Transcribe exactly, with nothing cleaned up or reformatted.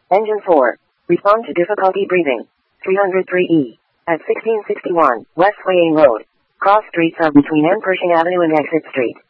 Engine four. Respond to difficulty breathing. three oh three E. At sixteen sixty-one West Swaying Road. Cross streets are between M. Pershing Avenue and Exit Street.